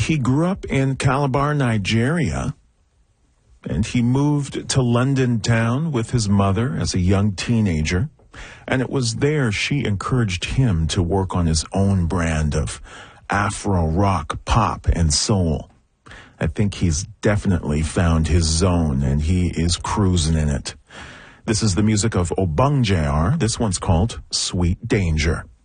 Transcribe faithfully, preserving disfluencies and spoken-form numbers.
he grew up in Calabar, Nigeria, and he moved to London town with his mother as a young teenager. And it was there she encouraged him to work on his own brand of Afro rock, pop, and soul. I think he's definitely found his zone, and he is cruising in it. This is the music of Obang J R. This one's called Sweet Danger.